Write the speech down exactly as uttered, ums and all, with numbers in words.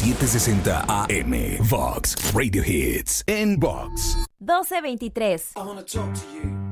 setecientos sesenta A M. Vox Radio Hits en Vox. doce veintitrés. I wanna talk to you